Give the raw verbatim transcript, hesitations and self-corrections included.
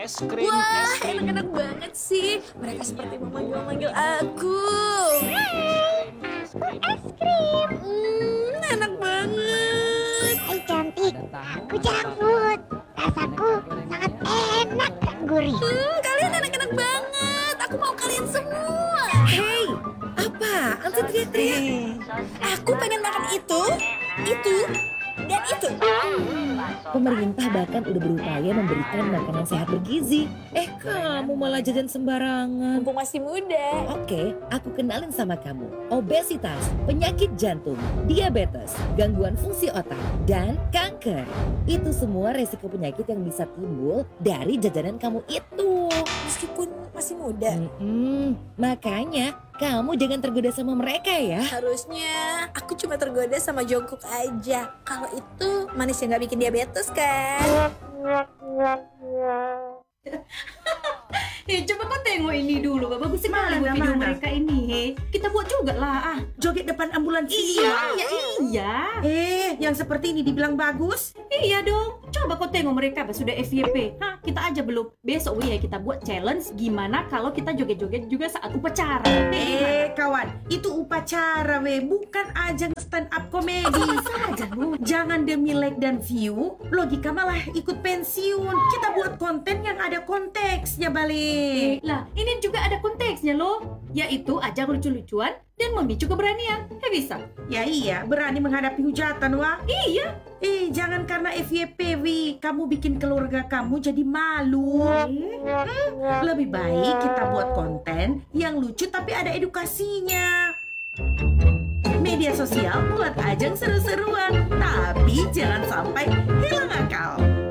es krim, Wah, es krim. enak-enak banget sih. Mereka seperti memanggil-manggil aku. Es krim. Hmm, enak banget. Hai cantik, aku Janggut. Rasaku sangat enak dan gurih. Hmm, kalian enak-enak banget. Aku mau kalian semua. Hei, apaan sih teriak-teriak? Aku pengen makan itu, itu, dan itu. Pemerintah bahkan udah berupaya memberikan makanan sehat bergizi. Eh, kamu malah jajan sembarangan. Mumpung masih muda. Oke, aku kenalin sama kamu. Obesitas, penyakit jantung, diabetes, gangguan fungsi otak, dan kanker. Itu semua resiko penyakit yang bisa timbul dari jajanan kamu itu. Meskipun masih muda. Mm-mm, makanya kamu jangan tergoda sama mereka ya. Harusnya aku cuma tergoda sama Jungkook aja. Kalau itu manis yang gak bikin diabetes kan? Eh, coba kau tengok ini dulu, bagus sekali Mana, buat video mana? mereka ini. He, kita buat juga lah. Ah. Joget depan ambulans Iya, iya, iya. Eh, yang seperti ini dibilang bagus? Iya dong. Coba kau tengok mereka bah, sudah F Y P. Hah, kita aja belum. Besok ya kita buat challenge gimana kalau kita joget-joget juga saat upacara. Eh, kawan, itu upacara we, bukan ajang stand up komedi. Saja bu. Jangan demi like dan view, logika malah ikut pensiun. Kita buat konten yang ada konteksnya balik. Lah, ini juga ada konteksnya loh, yaitu ajang lucu-lucuan dan memicu keberanian. Eh bisa? Ya iya, berani menghadapi hujatan wah. Iya. Eh, jangan karena F Y P wi, kamu bikin keluarga kamu jadi malu. Hmm, lebih baik kita buat konten yang lucu tapi ada edukasinya. Media sosial buat ajang seru-seruan, tapi jangan sampai hilang akal.